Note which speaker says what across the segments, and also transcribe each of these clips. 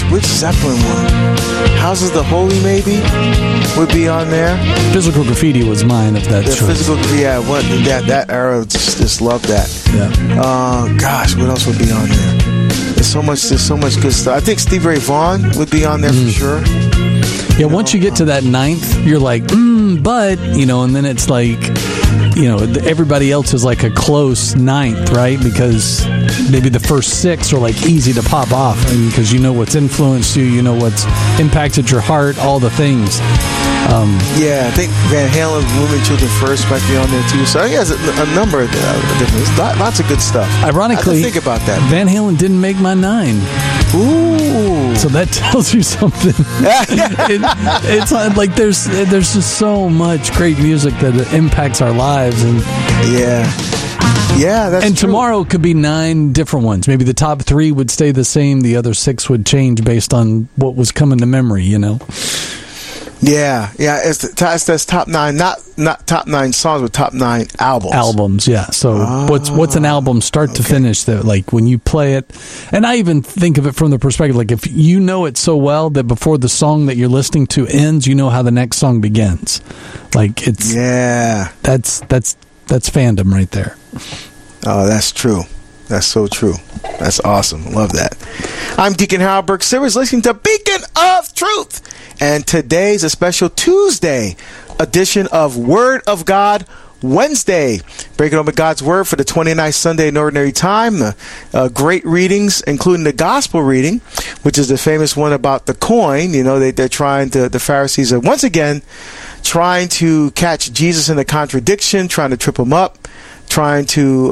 Speaker 1: which Zeppelin one? Houses of the Holy maybe would be on there.
Speaker 2: Physical Graffiti was mine of that choice.
Speaker 1: Physical, yeah, what that era, just love that.
Speaker 2: Yeah.
Speaker 1: Gosh, what else would be on there? There's so much good stuff. I think Stevie Ray Vaughan would be on there for sure.
Speaker 2: Yeah, once you get to that ninth, you're like, but, and then it's like, everybody else is like a close ninth, right? Because maybe the first six are like easy to pop off, because you know what's influenced you, you know what's impacted your heart, all the things.
Speaker 1: Yeah, I think Van Halen, Women, Children First might be on there too. So he has a number of different, lots of good stuff.
Speaker 2: Ironically,
Speaker 1: I think about that.
Speaker 2: Van Halen didn't make my 9.
Speaker 1: Ooh.
Speaker 2: So that tells you something. It's like there's just so much great music that impacts our lives, and
Speaker 1: that's
Speaker 2: and
Speaker 1: true.
Speaker 2: Tomorrow could be 9 different ones. Maybe the top 3 would stay the same. The other 6 would change based on what was coming to memory.
Speaker 1: Yeah. That's top 9, not top 9 songs, but top 9 albums.
Speaker 2: Albums, yeah. So what's an album start to finish that, like, when you play it? And I even think of it from the perspective, like, if you know it so well that before the song that you're listening to ends, you know how the next song begins. Like, it's that's fandom right there.
Speaker 1: Oh, that's true. That's so true. That's awesome. Love that. I'm Deacon Harold Burke Sivers, listening to Beacon of Truth. And today's a special Tuesday edition of Word of God Wednesday. Breaking open God's Word for the 29th Sunday in Ordinary Time. Great readings, including the Gospel reading, which is the famous one about the coin. They're trying to, the Pharisees are once again trying to catch Jesus in a contradiction, trying to trip him up, trying to,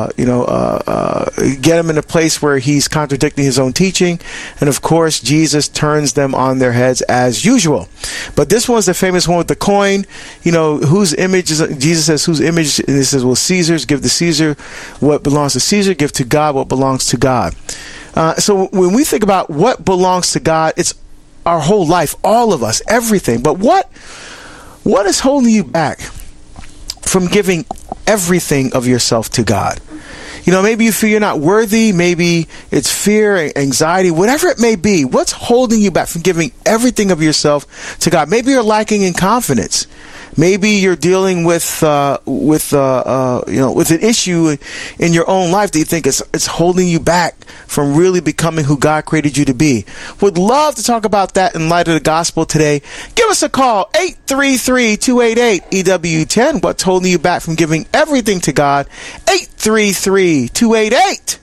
Speaker 1: get him in a place where he's contradicting his own teaching. And of course, Jesus turns them on their heads as usual. But this one's the famous one with the coin. Whose image is, Jesus says, whose image? And he says, well, Caesar's. Give to Caesar what belongs to Caesar. Give to God what belongs to God. So when we think about what belongs to God, it's our whole life, all of us, everything. But what is holding you back from giving everything of yourself to God? Maybe you feel you're not worthy. Maybe it's fear, anxiety, whatever it may be. What's holding you back from giving everything of yourself to God? Maybe you're lacking in confidence. Maybe you're dealing with an issue in your own life that you think it's holding you back from really becoming who God created you to be. Would love to talk about that in light of the gospel today. Give us a call, 833-288-EW10. What's holding you back from giving everything to God? 833-288-3986.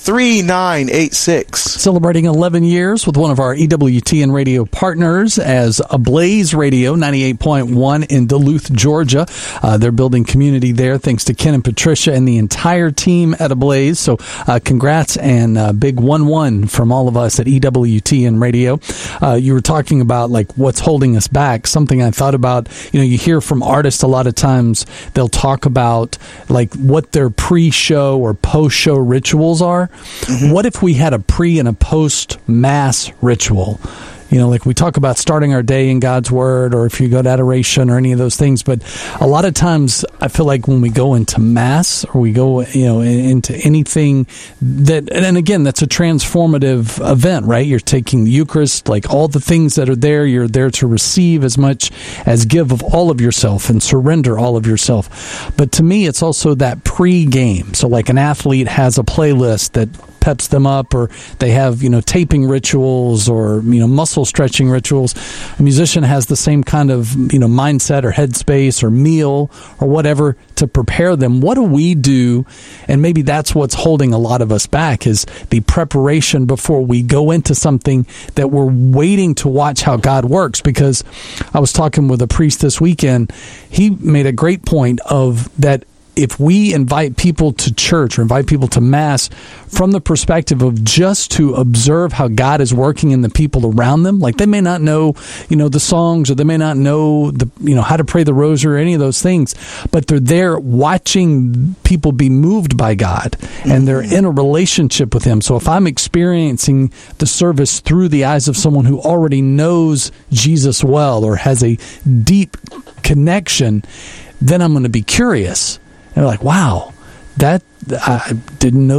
Speaker 2: Celebrating 11 years with one of our EWTN radio partners as Ablaze Radio 98.1 in Duluth, Georgia. They're building community there thanks to Ken and Patricia and the entire team at Ablaze. So congrats and big 1-1 from all of us at EWTN Radio. You were talking about like what's holding us back. Something I thought about, you hear from artists a lot of times, they'll talk about like what their pre-show or post-show rituals are. Mm-hmm. What if we had a pre and a post mass ritual? Like we talk about starting our day in God's Word, or if you go to adoration or any of those things. But a lot of times I feel like when we go into Mass or we go, into anything that, and again, that's a transformative event, right? You're taking the Eucharist, like all the things that are there, you're there to receive as much as give of all of yourself and surrender all of yourself. But to me, it's also that pre-game. So like an athlete has a playlist that peps them up, or they have, taping rituals or, muscle stretching rituals. A musician has the same kind of, mindset or headspace or meal or whatever to prepare them. What do we do? And maybe that's what's holding a lot of us back, is the preparation before we go into something that we're waiting to watch how God works. Because I was talking with a priest this weekend. He made a great point of that if we invite people to church or invite people to Mass from the perspective of just to observe how God is working in the people around them, like they may not know, the songs, or they may not know how to pray the rosary or any of those things, but they're there watching people be moved by God, and they're in a relationship with Him. So if I'm experiencing the service through the eyes of someone who already knows Jesus well or has a deep connection, then I'm going to be curious. And they're like, wow, that I didn't know